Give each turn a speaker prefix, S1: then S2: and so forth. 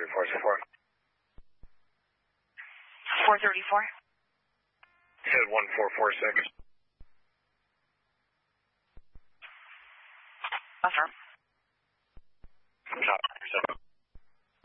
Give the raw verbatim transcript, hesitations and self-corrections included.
S1: thirty-four so far.
S2: four thirty-four.
S1: Head one four four six.
S2: Affirm.
S1: Top, seven.